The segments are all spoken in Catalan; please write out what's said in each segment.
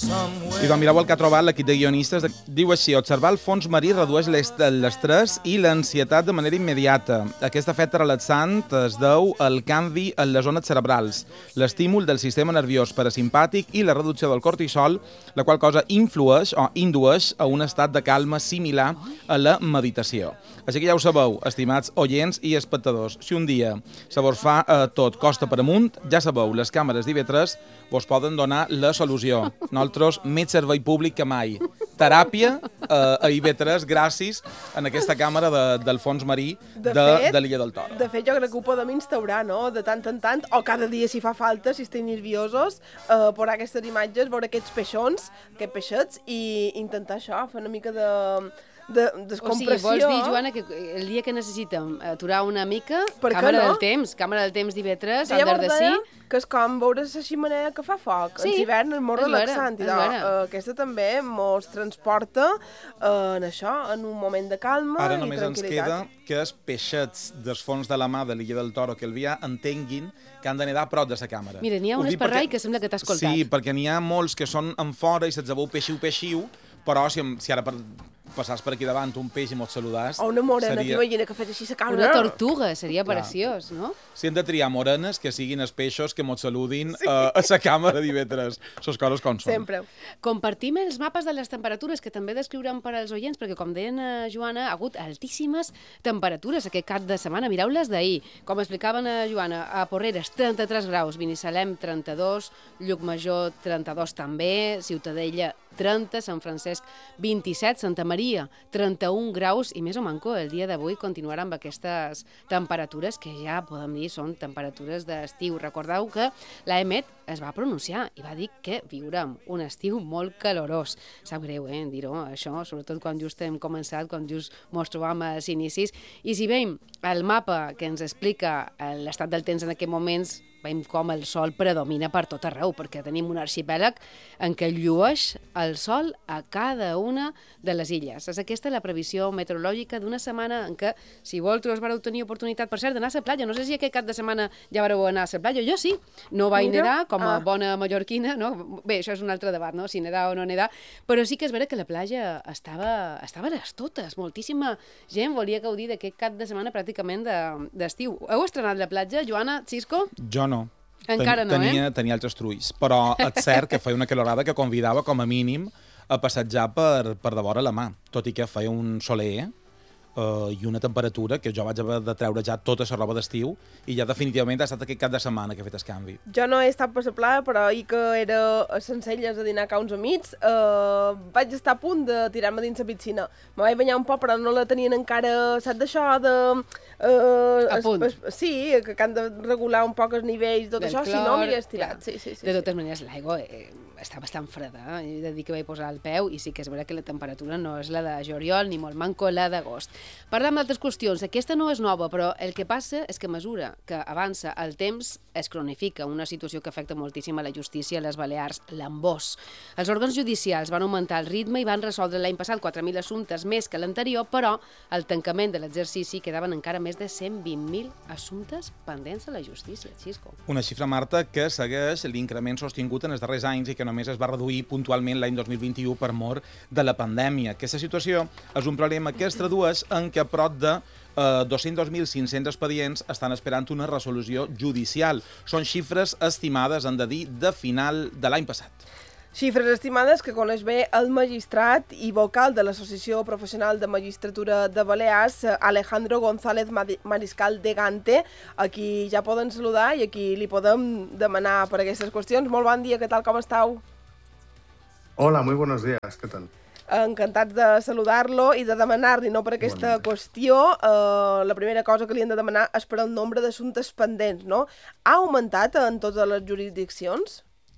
I quan mireu el que ha trobat l'equip de guionistes, diu així: observar el fons marí redueix l'estrès i l'ansietat de manera immediata. Aquest efecte relaxant es deu al canvi en les zones cerebrals, l'estímul del sistema nerviós parasimpàtic i la reducció del cortisol, la qual cosa influeix o indueix a un estat de calma similar a la meditació. Així que ja ho sabeu, estimats oients i espectadors, si un dia se vos fa tot costa per amunt, ja sabeu, les càmeres d'IV3 vos poden donar la solució. Nosaltres, més servei públic que mai. Teràpia a IV3 gràcies a aquesta càmera del fons marí de l'Illa del Toro. De fet, jo crec que ho podem instaurar, no?, de tant en tant, o cada dia si fa falta, si estem nerviosos, posar aquestes imatges, veure aquests peixons, aquests peixets, i intentar això, fer una mica de descompressió. O sigui, vols dir, Joana, que el dia que necessitem aturar una mica, càmera del temps d'IV3, Under the Sea... que és com veure la ximenea que fa foc. Sí, en hivern és molt relaxant. Aquesta també mos transporta en això, en un moment de calma i tranquil·litat. Ara només ens queda que els peixets del fons de la mà de l'Illa del Toro que el via entenguin que han de nedar a prop de la càmera. Mira, n'hi ha un esparrai que sembla que t'ha escoltat. Sí, perquè n'hi ha molts que són en fora i se'ls veu peixiu, però si ara passàs per aquí davant un peix i mos saludàs... O una morena, t'imagina que fes així la càmera. Una tortuga, seria preciós, no? Si hem de triar morenes, que siguin els peixos que mos saludin a la càmera d'IV3. Sos coses com són. Sempre. Compartim els mapes de les temperatures, que també descriurem per als oients, perquè, com deien Joana, ha hagut altíssimes temperatures aquest cap de setmana. Mireu-les d'ahir. Com explicaven a Joana, a Porreres, 33 graus, Binissalem, 32, Llucmajor, 32 també, Ciutadella, 30, Sant Francesc 27, Santa Maria 31 graus i més o manco el dia d'avui continuarà amb aquestes temperatures que ja podem dir són temperatures d'estiu. Recordeu que l'EMET es va pronunciar i va dir que viurem un estiu molt calorós. Sap greu, dir-ho, això, sobretot quan just hem començat, quan just mos trobam als inicis. I si veiem el mapa que ens explica l'estat del temps en aquests moments, veiem com el sol predomina per tot arreu, perquè tenim un arxipèlag en què llueix el sol a cada una de les illes. És aquesta la previsió meteorològica d'una setmana en què, si vosaltres vareu tenir oportunitat, per cert, d'anar a la platja, no sé si aquest cap de setmana ja vareu anar a la platja, jo sí, no vaig nedar com a bona mallorquina, no? Bé, això és un altre debat, no?, si nedar o no nedar, però sí que és veritat que la platja estava a les totes, moltíssima gent volia gaudir d'aquest cap de setmana pràcticament d'estiu. Heu estrenat la platja, Joana, Xisco? Jo no. Encara no, Tenia altres trulls, però és cert que feia una calorada que convidava com a mínim a passejar per de vora la mà, tot i que feia un soler i una temperatura que jo vaig haver de treure ja tota la roba d'estiu i ja definitivament ha estat aquest cap de setmana que he fet el canvi. Jo no he estat per la playa, però ahir que era a Sencelles a dinar a uns amics, vaig estar a punt de tirar-me dins la piscina. Me vaig banyar un poc, però no la tenien encara, saps d'això, a punt. Sí, que han de regular un poc els nivells, tot això, si no m'hi hagués tirat. Sí. De totes maneres, l'aigua està bastant freda, he de dir que vaig posar el peu i sí que és vera que la temperatura no és la de juliol ni molt manco la d'agost. Parlant d'altres qüestions, aquesta no és nova, però el que passa és que a mesura que avança el temps es cronifica una situació que afecta moltíssim a la justícia a les Balears, l'embós. Els òrgans judicials van augmentar el ritme i van resoldre l'any passat 4.000 assumptes més que l'anterior, però al tancament de l'exercici quedaven encara més de 120.000 assumptes pendents a la justícia. Xisco. Una xifra, Marta, que segueix l'increment sostingut en els darrers anys i que només es va reduir puntualment l'any 2021 per mor de la pandèmia. Aquesta situació és un problema que es tradueix en que prop de 202.500 expedients estan esperant una resolució judicial. Són xifres estimades, han de dir, de final de l'any passat. Xifres estimades que coneix bé el magistrat i vocal de l'Associació Professional de Magistratura de Balears, Alejandro González Mariscal de Gante, a qui ja poden saludar i a qui li podem demanar per aquestes qüestions. Molt bon dia, què tal, com estàu? Hola, muy buenos días, ¿qué tal? Encantats de saludar-lo i de demanar-li, no, per aquesta qüestió, la primera cosa que li hem de demanar és per el nombre d'assumptes pendents, no? Ha augmentat en totes les jurisdiccions?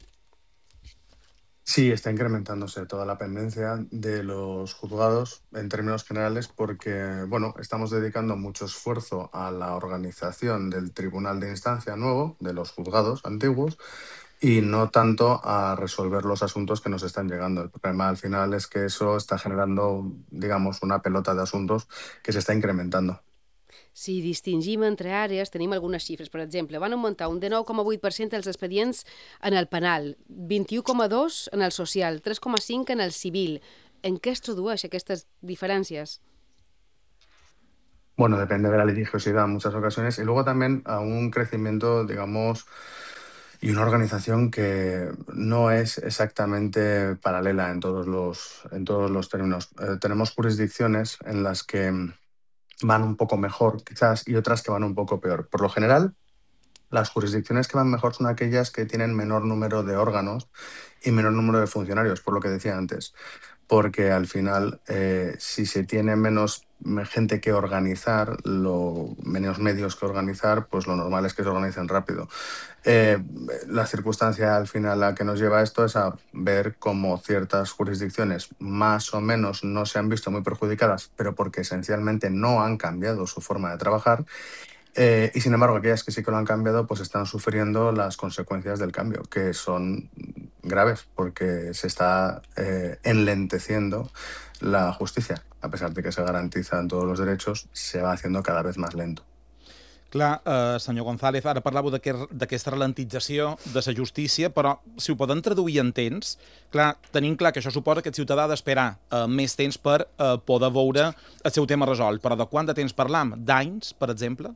Sí, está incrementándose toda la pendencia de los juzgados en términos generales porque, bueno, estamos dedicando mucho esfuerzo a la organización del Tribunal de Instancia nuevo, de los juzgados antiguos, y no tanto a resolver los asuntos que nos están llegando. El problema al final es que eso está generando, digamos, una pelota de asuntos que se está incrementando. Si distingim entre àrees, tenim algunes xifres. Per exemple, van augmentar un 19,8% els expedients en el penal, 21,2% en el social, 3,5% en el civil. En què es tradueix aquestes diferències? Bueno, depende de la litigiosidad en muchas ocasiones y luego también a un crecimiento, digamos, y una organización que no es exactamente paralela en todos los términos. Tenemos jurisdicciones en las que van un poco mejor, quizás, y otras que van un poco peor. Por lo general, las jurisdicciones que van mejor son aquellas que tienen menor número de órganos y menor número de funcionarios, por lo que decía antes. Porque al final, si se tiene menos gente que organizar, menos medios que organizar, pues lo normal es que se organicen rápido. Eh, la circunstancia al final a que nos lleva esto es a ver cómo ciertas jurisdicciones más o menos no se han visto muy perjudicadas, pero porque esencialmente no han cambiado su forma de trabajar. Y sin embargo, aquellas que sí que lo han cambiado, pues están sufriendo las consecuencias del cambio, que son graves, porque se está enlenteciendo la justicia. A pesar de que se garantizan todos los derechos, se va haciendo cada vez más lento. Clar, senyor González, ara parlàveu d'aquesta ralentització de la justícia, però si ho poden traduir en temps, clar, tenim clar que això suposa que el ciutadà ha d'esperar més temps per poder veure el seu tema resolt. Però de quant de temps parlam? D'anys, per exemple?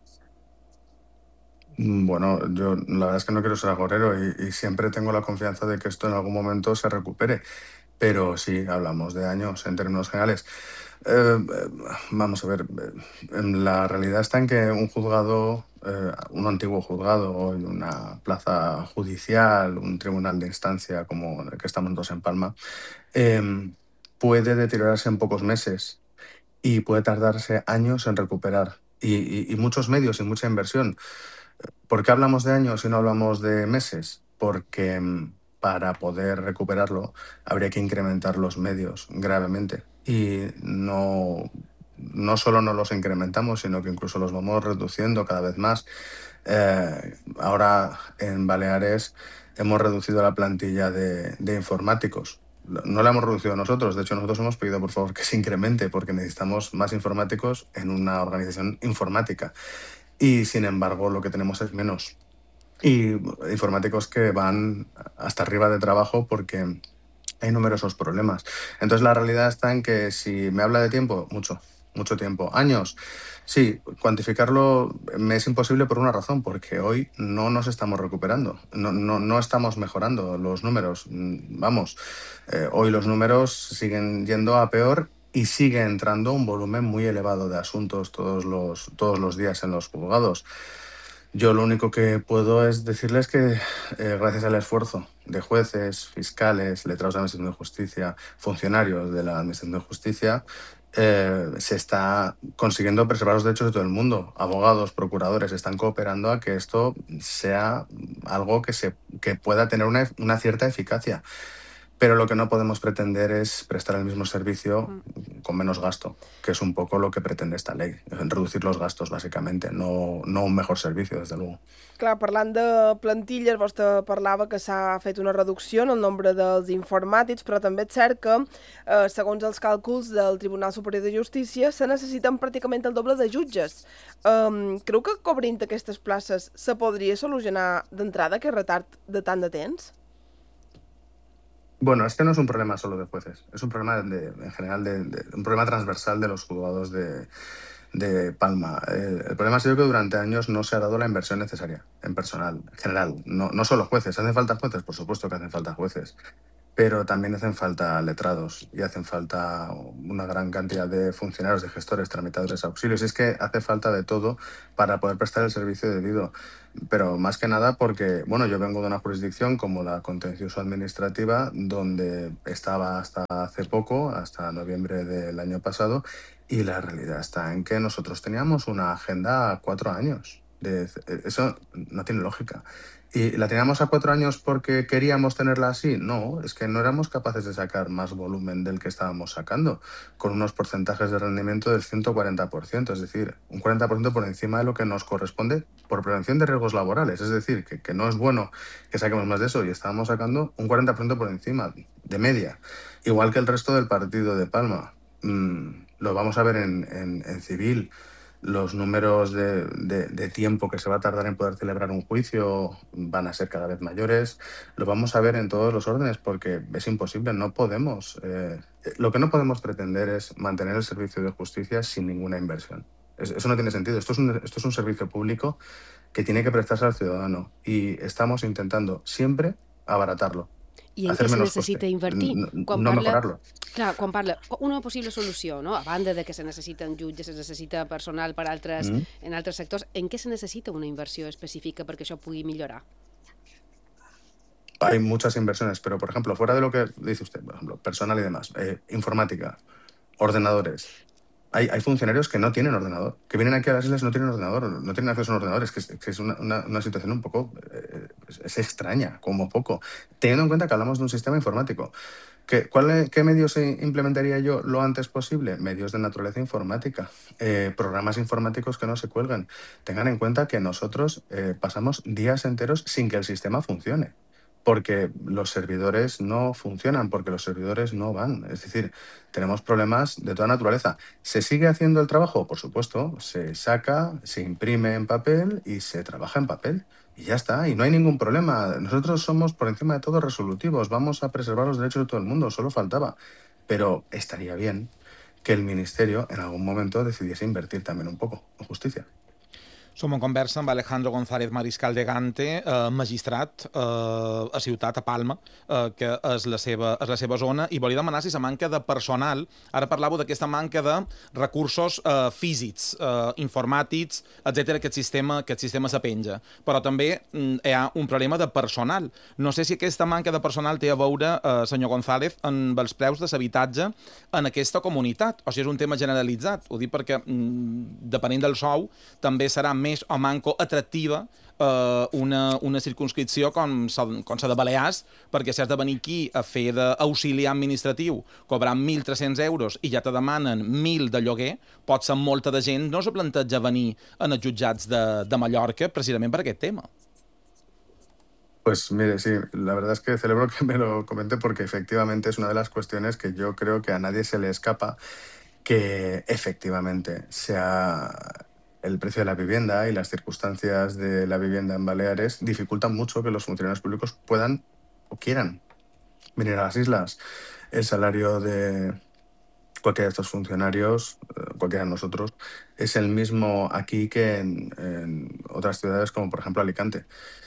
Bueno, yo la verdad es que no quiero ser agorero y siempre tengo la confianza de que esto en algún momento se recupere, pero sí, hablamos de años en términos generales. Vamos a ver, la realidad está en que un juzgado, un antiguo juzgado, hoy una plaza judicial, un tribunal de instancia como el que estamos nosotros en Palma, puede deteriorarse en pocos meses y puede tardarse años en recuperar. Y muchos medios y mucha inversión. ¿Por qué hablamos de años y no hablamos de meses? Porque para poder recuperarlo habría que incrementar los medios gravemente. Y no solo no los incrementamos, sino que incluso los vamos reduciendo cada vez más. Ahora en Baleares hemos reducido la plantilla de informáticos. No la hemos reducido nosotros, de hecho nosotros hemos pedido por favor que se incremente porque necesitamos más informáticos en una organización informática. Y sin embargo lo que tenemos es menos. Y informáticos que van hasta arriba de trabajo porque hay numerosos problemas. Entonces la realidad está en que si me habla de tiempo, mucho tiempo. Años, sí, cuantificarlo me es imposible por una razón, porque hoy no nos estamos recuperando, no estamos mejorando los números. Vamos, hoy los números siguen yendo a peor y sigue entrando un volumen muy elevado de asuntos todos los días en los juzgados. Yo lo único que puedo es decirles que gracias al esfuerzo de jueces, fiscales, letrados de la Administración de Justicia, funcionarios de la Administración de Justicia, se está consiguiendo preservar los derechos de todo el mundo. Abogados, procuradores están cooperando a que esto sea algo que pueda tener una cierta eficacia. Pero lo que no podemos pretender es prestar el mismo servicio con menos gasto, que es un poco lo que pretende esta ley, reducir los gastos, bàsicament, no un mejor servicio, desde luego. Clar, parlant de plantilles, vostè parlava que s'ha fet una reducció en el nombre dels informàtics, però també és cert que, segons els càlculs del Tribunal Superior de Justícia, se necessiten pràcticament el doble de jutges. Creu que cobrint aquestes places se podria solucionar d'entrada aquest retard de tant de temps? Bueno, es que no es un problema solo de jueces, es un problema en general, un problema transversal de los juzgados de Palma. El problema ha sido que durante años no se ha dado la inversión necesaria en personal, en general. No solo jueces, ¿hacen falta jueces? Por supuesto que hacen falta jueces, pero también hacen falta letrados y hacen falta una gran cantidad de funcionarios, de gestores, tramitadores, auxilios. Es que hace falta de todo para poder prestar el servicio debido. Pero más que nada porque, bueno, yo vengo de una jurisdicción como la contencioso administrativa, donde estaba hasta hace poco, hasta noviembre del año pasado, y la realidad está en que nosotros teníamos una agenda a 4 años. Eso no tiene lógica. ¿Y la teníamos a 4 años porque queríamos tenerla así? No, es que no éramos capaces de sacar más volumen del que estábamos sacando, con unos porcentajes de rendimiento del 140%, es decir, un 40% por encima de lo que nos corresponde por prevención de riesgos laborales. Es decir, que no es bueno que saquemos más de eso y estábamos sacando un 40% por encima de media, igual que el resto del partido de Palma. Lo vamos a ver en civil. los números de tiempo que se va a tardar en poder celebrar un juicio van a ser cada vez mayores. Lo vamos a ver en todos los órdenes porque es imposible, no podemos. Lo que no podemos pretender es mantener el servicio de justicia sin ninguna inversión. Eso no tiene sentido. Esto es un servicio público que tiene que prestarse al ciudadano y estamos intentando siempre abaratarlo, I en què hacer se menos necessita coste, invertir? no mejorarlo. Clar, quan parla, una possible solució, no? A banda de que se necessiten jutges, se necessita personal per en altres sectors, en què se necessita una inversió específica perquè això pugui millorar? Hay muchas inversiones, pero por ejemplo, fuera de lo que dice usted, por ejemplo, personal y demás, informática, ordenadores. Hay funcionarios que no tienen ordenador, que vienen aquí a las islas y no tienen ordenador, no tienen acceso a un ordenador. Que es una situación un poco... es extraña, como poco. Teniendo en cuenta que hablamos de un sistema informático. ¿Qué medios implementaría yo lo antes posible? Medios de naturaleza informática, programas informáticos que no se cuelguen. Tengan en cuenta que nosotros pasamos días enteros sin que el sistema funcione. Porque los servidores no funcionan, porque los servidores no van. Es decir, tenemos problemas de toda naturaleza. ¿Se sigue haciendo el trabajo? Por supuesto. Se saca, se imprime en papel y se trabaja en papel. Y ya está, y no hay ningún problema. Nosotros somos, por encima de todo, resolutivos. Vamos a preservar los derechos de todo el mundo, solo faltaba. Pero estaría bien que el Ministerio en algún momento decidiese invertir también un poco en justicia. Som en conversa amb Alejandro González Mariscal de Gante, magistrat a Ciutat, a Palma, que és la seva zona, i volia demanar si la manca de personal, ara parlàveu d'aquesta manca de recursos físics, informàtics, etc. que aquest sistema se penja, però també hi ha un problema de personal. No sé si aquesta manca de personal té a veure, senyor González, amb els preus de l'habitatge en aquesta comunitat, o si és un tema generalitzat. Ho dic perquè, depenent del sou, també serà més o manco atractiva una circunscripció com la de Balears, perquè si has de venir aquí a fer d'auxiliar administratiu cobrant 1.300 euros i ja te demanen 1.000 de lloguer, pot ser molta de gent no se planteja venir en els jutjats de Mallorca precisament per aquest tema. Pues mire, sí, la verdad es que celebro que me lo comente porque efectivamente es una de las cuestiones que yo creo que a nadie se le escapa, que efectivamente el precio de la vivienda y las circunstancias de la vivienda en Baleares dificultan mucho que los funcionarios públicos puedan o quieran venir a las islas. El salario de cualquiera de estos funcionarios, cualquiera de nosotros, es el mismo aquí que en otras ciudades como por ejemplo Alicante.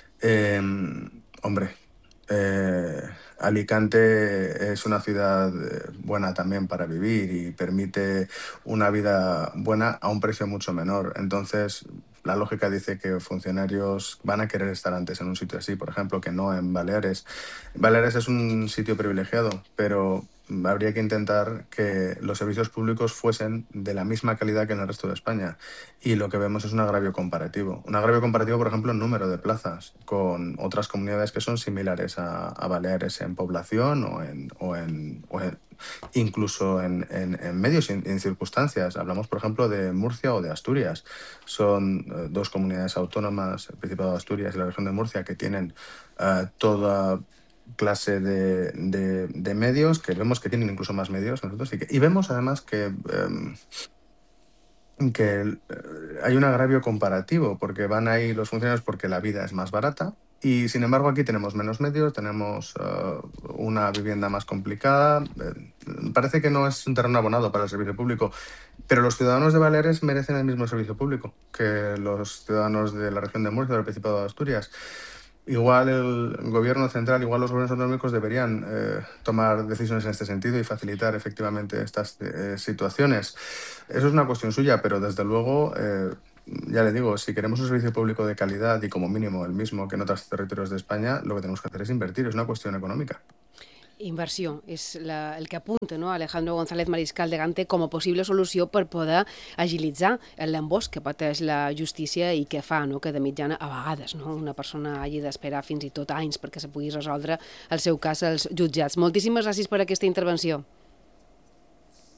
Alicante es una ciudad buena también para vivir y permite una vida buena a un precio mucho menor. Entonces, la lógica dice que funcionarios van a querer estar antes en un sitio así, por ejemplo, que no en Baleares. Baleares es un sitio privilegiado, pero habría que intentar que los servicios públicos fuesen de la misma calidad que en el resto de España. Y lo que vemos es un agravio comparativo. Un agravio comparativo, por ejemplo, en número de plazas, con otras comunidades que son similares a Baleares en población o incluso en medios, en circunstancias. Hablamos, por ejemplo, de Murcia o de Asturias. Son dos comunidades autónomas, el Principado de Asturias y la región de Murcia, que tienen toda clase de medios, que vemos que tienen incluso más medios que nosotros, y vemos además que hay un agravio comparativo, porque van ahí los funcionarios porque la vida es más barata, y sin embargo aquí tenemos menos medios, tenemos una vivienda más complicada. Parece que no es un terreno abonado para el servicio público, pero los ciudadanos de Baleares merecen el mismo servicio público que los ciudadanos de la región de Murcia o del Principado de Asturias. Igual el gobierno central, igual los gobiernos autonómicos deberían tomar decisiones en este sentido y facilitar efectivamente estas situaciones. Eso es una cuestión suya, pero desde luego, ya le digo, si queremos un servicio público de calidad y como mínimo el mismo que en otros territorios de España, lo que tenemos que hacer es invertir, es una cuestión econòmica. Inversió és el que apunta, no, Alejandro González Mariscal de Gante com a possible solució per poder agilitzar l'embòs que pateix la justícia i que fa que de mitjana a vegades una persona hagi d'esperar fins i tot anys perquè se pugui resoldre el seu cas als jutjats. Moltíssimes gràcies per aquesta intervenció.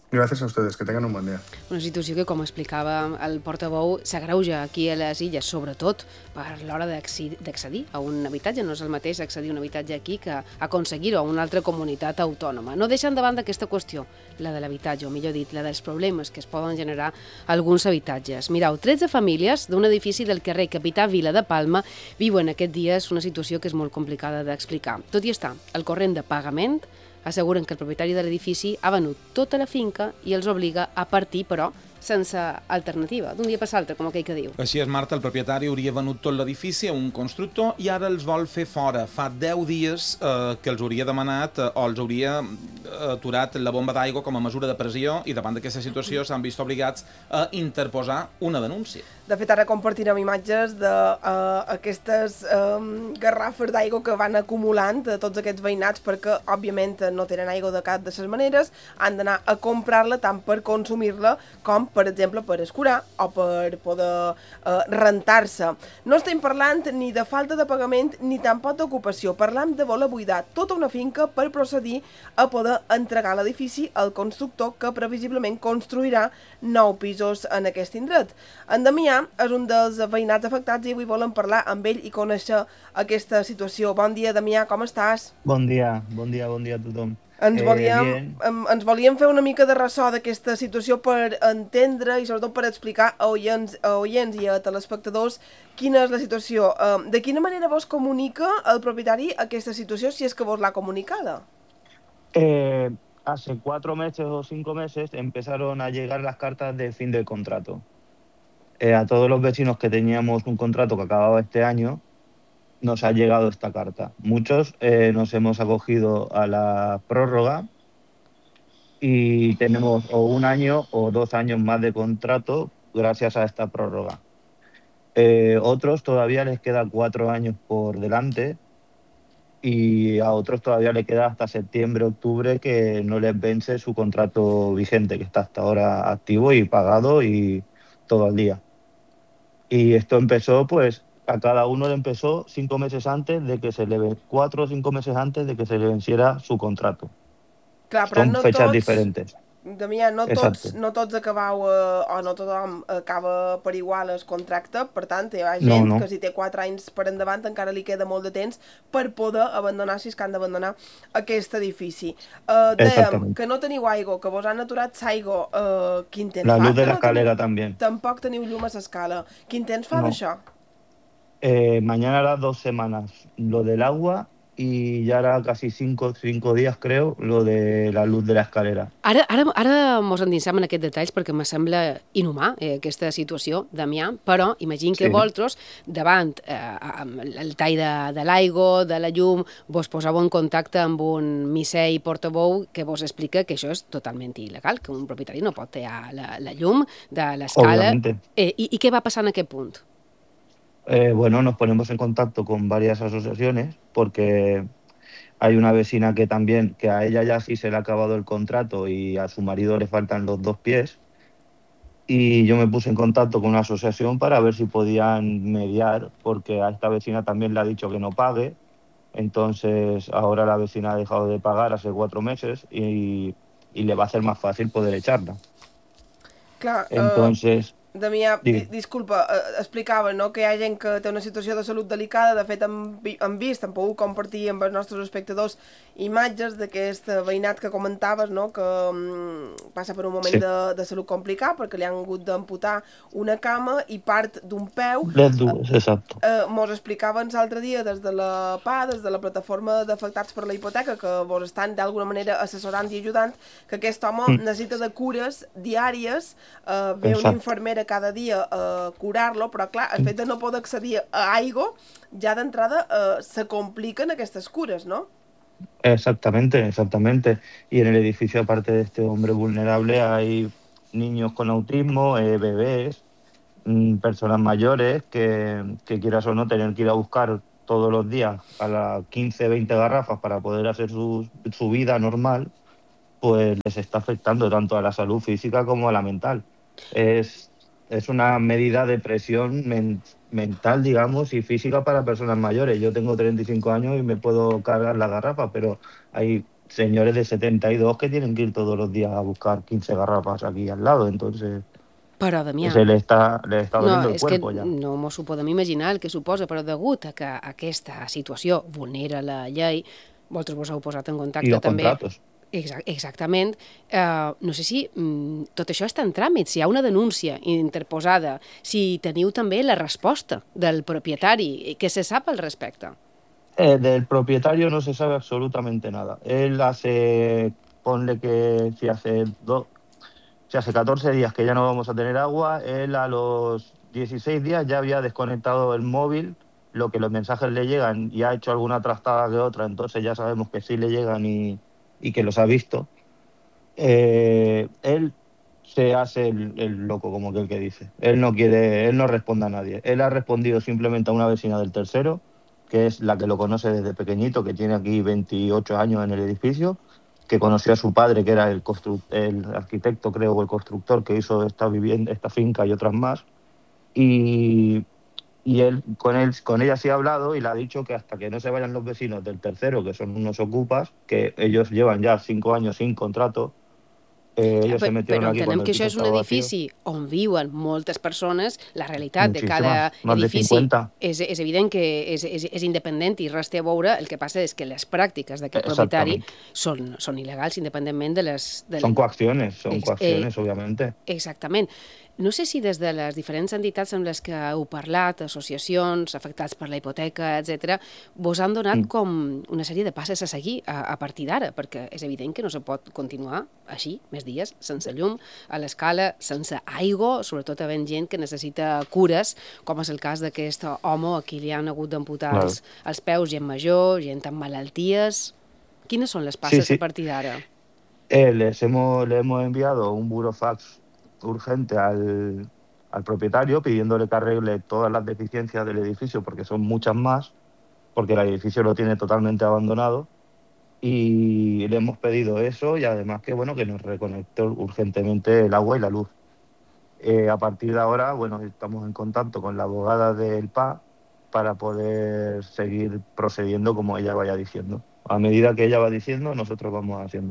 Gracias a ustedes, que tengan un buen día. Una situació que, com explicava el portaveu, s'agreuja aquí a les illes, sobretot per l'hora d'accedir a un habitatge. No és el mateix accedir a un habitatge aquí que aconseguir-ho a una altra comunitat autònoma. No deixen davant d'aquesta qüestió, la de l'habitatge, o millor dit, la dels problemes que es poden generar alguns habitatges. Mireu, 13 famílies d'un edifici del carrer Capità Vila de Palma viuen aquests dies una situació que és molt complicada d'explicar. Tot i estar al corrent de pagament, asseguren que el propietari de l'edifici ha venut tota la finca i els obliga a partir, però, sense alternativa, d'un dia per l'altre, com aquell que diu. Així és, Marta, el propietari hauria venut tot l'edifici a un constructor i ara els vol fer fora. Fa 10 dies que els hauria demanat o els hauria aturat la bomba d'aigua com a mesura de pressió i davant d'aquesta situació s'han vist obligats a interposar una denúncia. De fet, ara compartirem imatges d'aquestes garrafes d'aigua que van acumulant de tots aquests veïnats perquè, òbviament, no tenen aigua de cap de les maneres, han d'anar a comprar-la tant per consumir-la com, per exemple, per escurar o per poder rentar-se. No estem parlant ni de falta de pagament ni tampoc d'ocupació. Parlam de voler buidar tota una finca per procedir a poder entregar l'edifici al constructor que previsiblement construirà 9 pisos en aquest indret. En Damià és un dels veïnats afectats i avui volen parlar amb ell i conèixer aquesta situació. Bon dia, Damià, com estàs? Bon dia a tothom. Ens volíem fer una mica de ressò d'aquesta situació per entendre i sobretot per explicar a oients i a telespectadors quina és la situació. De quina manera vos comunica el propietari aquesta situació, si és que vos l'ha comunicada? Hace 4 meses o 5 meses empezaron a llegar las cartas de fin del contrato. A todos los vecinos que teníamos un contrato que acababa este año, nos ha llegado esta carta. Muchos nos hemos acogido a la prórroga y tenemos o 1 año o 2 años más de contrato gracias a esta prórroga. Otros todavía les queda 4 años por delante y a otros todavía le queda hasta septiembre, octubre que no les vence su contrato vigente, que está hasta ahora activo y pagado y todo al día. Y esto empezó, pues, a cada uno le empezó 5 meses antes de que 4 o 5 meses antes de que se le venciera su contrato. Clar, però Son no fechas tots, diferentes. Damià, no tots acabau, o no tothom acaba per igual el contracte, per tant, hi ha gent que si té 4 anys per endavant encara li queda molt de temps per poder abandonar, si és que han d'abandonar aquest edifici. Dèiem que no teniu aigua, que vos han aturat l'aigua, quin temps fa? La luz de la escalera també. Tampoc teniu llum a l'escala. Quin temps fa d'això? Mañana hará 2 semanas lo del agua y ya hará casi 5 días, creo, lo de la luz de la escalera. Ara mos endinsam en aquests detalls perquè me sembla inhumà aquesta situació, Damià, però imagino que vosaltres, davant el tall de l'aigua, de la llum, vos poseu en contacte amb un misser i portaveu que vos explica que això és totalment il·legal, que un propietari no pot tallar la llum de l'escala. I què va passar en aquest punt? Bueno, nos ponemos en contacto con varias asociaciones porque hay una vecina que también, que a ella ya sí se le ha acabado el contrato y a su marido le faltan los 2 pies. Y yo me puse en contacto con una asociación para ver si podían mediar, porque a esta vecina también le ha dicho que no pague. Entonces ahora la vecina ha dejado de pagar hace 4 meses y le va a ser más fácil poder echarla. Clar, entonces... Damià, disculpa, explicava que hi ha gent que té una situació de salut delicada. De fet, hem pogut compartir amb els nostres espectadors imatges d'aquest veïnat que comentaves, que passa per un moment de salut complicat perquè li han hagut d'amputar una cama i part d'un peu. Exacto. Mos explicaven l'altre dia des de la PA, des de la plataforma d'afectats per la hipoteca, que vos estan d'alguna manera assessorant i ajudant, que aquest home necessita de cures diàries, ve una infermera cada dia a curar-lo, però clar, el fet de no poder accedir a aigua, ja d'entrada se compliquen aquestes cures, ¿no? Exactamente. Y en el edificio, aparte de este hombre vulnerable, hay niños con autismo, bebés, personas mayores que quieras o no tener que ir a buscar todos los días a las 15, 20 garrafas para poder hacer su vida normal, pues les está afectando tanto a la salud física como a la mental. Es una medida de presión mental, digamos, y física para personas mayores. Yo tengo 35 años y me puedo cargar la garrafa, pero hay señores de 72 que tienen que ir todos los días a buscar 15 garrafas aquí al lado, entonces Però, Damià, se le está no, doliendo el és que cuerpo ya. no mos ho podem imaginar el que suposa, però degut a que aquesta situació vulnera la llei, vosaltres vos heu posat en Y contacte los també. contratos. Exactament. No sé si tot això està en tràmit, si hi ha una denúncia interposada, si teniu també la resposta del propietari, què se sap al respecte? Del propietario no se sabe absolutamente nada. Él hace, ponle que si hace 14 días que ya no vamos a tener agua, él a los 16 días ya había desconectado el móvil, lo que los mensajes le llegan y ha hecho alguna trastada que otra, entonces ya sabemos que sí le llegan y que los ha visto. Él se hace el loco, como que el que dice. Él no responde a nadie. Él ha respondido simplemente a una vecina del tercero, que es la que lo conoce desde pequeñito, que tiene aquí 28 años en el edificio, que conoció a su padre, que era el arquitecto, creo, o el constructor que hizo esta vivienda, esta finca y otras más. Y, él, con ella sí ha hablado y le ha dicho que hasta que no se vayan los vecinos del tercero, que son unos ocupas, que ellos llevan ya 5 años sin contrato, ellos se metieron Però aquí entenem cuando el que piso això és un estaba vacío. edifici on viuen moltes persones, la realitat de cada Muchísimas, más de edifici 50. és evident que és independent i res té a veure, el que passa és que les pràctiques d'aquest propietari Exactamente. són il·legals independentment de les... Son coacciones, Ex- obviamente. Exactament. No sé si des de les diferents entitats amb les que heu parlat, associacions, afectats per la hipoteca, etc, vos han donat com una sèrie de passes a seguir a partir d'ara, perquè és evident que no se pot continuar així, més dies, sense llum, a l'escala, sense aigua, sobretot havent gent que necessita cures, com és el cas d'aquest home a qui li han hagut d'amputar els peus, gent major, gent amb malalties... Quines són les passes a partir d'ara? Le hemos enviado un burofax urgente al propietario pidiéndole que arregle todas las deficiencias del edificio, porque son muchas más, porque el edificio lo tiene totalmente abandonado. Y le hemos pedido eso y además que nos reconecte urgentemente el agua y la luz. A partir de ahora, estamos en contacto con la abogada del PA para poder seguir procediendo como ella vaya diciendo. A medida que ella va diciendo, nosotros vamos haciendo.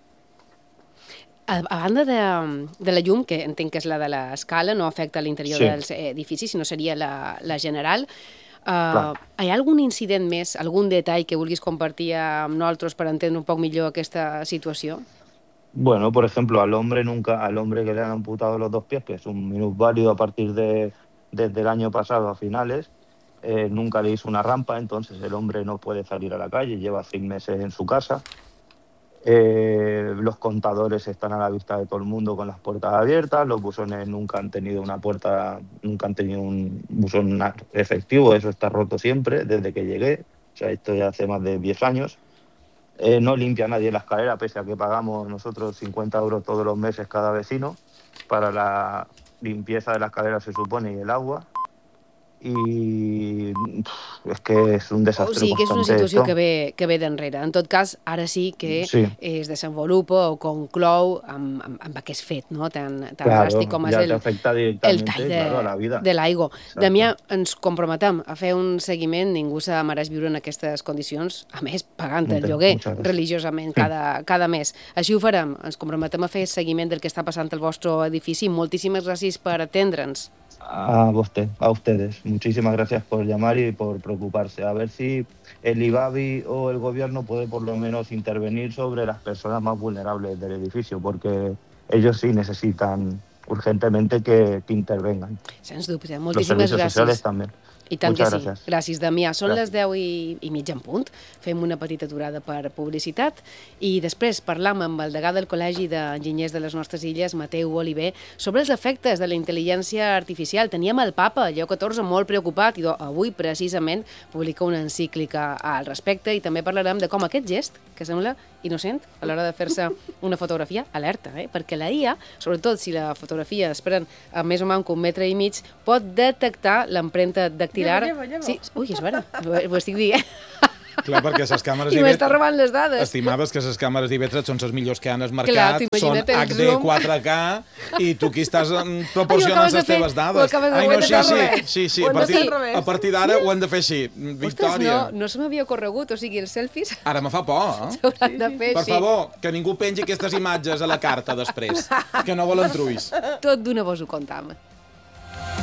A banda de la llum, que entenc que és la de l'escala, no afecta l'interior dels edificis, sinó seria la general, hi ha algun incident més, algun detall que vulguis compartir amb nosaltres per entendre un poc millor aquesta situació? Bueno, por ejemplo, al hombre que le han amputado los 2 pies, que es un minusválido a partir desde el año pasado a finales, nunca le hizo una rampa, entonces el hombre no puede salir a la calle, lleva 6 meses en su casa. Los contadores están a la vista de todo el mundo con las puertas abiertas, los buzones nunca han tenido un buzón efectivo, eso está roto siempre desde que llegué, o sea, esto ya hace más de 10 años. No limpia nadie la escalera, pese a que pagamos nosotros 50 euros todos los meses cada vecino para la limpieza de la escalera, se supone, y el agua. I és que és un desastre. O sigui que és una situació que ve d'enrere. En tot cas, ara sí que es desenvolupa o conclou amb aquest fet, no? tan dràstic com és el tall de l'aigua. Damià, ens comprometem a fer un seguiment, ningú se mereix viure en aquestes condicions, a més, pagant el lloguer religiosament cada mes. Així ho farem, ens comprometem a fer seguiment del que està passant al vostre edifici. Moltíssimes gràcies per atendre'ns. A ustedes. Muchísimas gracias por llamar y por preocuparse. A ver si el IBABI o el gobierno puede por lo menos intervenir sobre las personas más vulnerables del edificio, porque ellos sí necesitan urgentemente que intervengan. Sens dubte. Los servicios sociales también. I tant que sí. Gràcies, Damià. Són les 10:30 en punt. Fem una petita aturada per publicitat i després parlam amb el degà del Col·legi d'Enginyers de les nostres illes, Mateu Oliver, sobre els efectes de la intel·ligència artificial. Teníem el papa, Lleó XIV, molt preocupat i avui, precisament, publica una encíclica al respecte i també parlarem de com aquest gest, que sembla innocent a l'hora de fer-se una fotografia, alerta, perquè la IA, sobretot si la fotografia es pren a més o menys un metre i mig, pot detectar l'empremta dactilar. Lleva. Sí, ui, és vera, ho estic dient. Clar, perquè les càmeres I m'està robant les dades. Estimades que les càmeres IB3 són les millors que han al Clar, mercat, són t'imagina't el HD zoom. 4K, i tu aquí estàs proporcionant acabes de les teves fer, dades. ho acabes de Ai, fer, no, ho has de fer al sí, Ho hem de fer al a revés. partir d'ara ho hem de fer així. Victòria. Ostres, no se m'havia corregut, o sigui, els selfies Ara me fa por, eh? s'hauran de fer Per així. favor, que ningú pengi aquestes imatges a la carta després, que no volen truis. Tot d'una vos ho contam.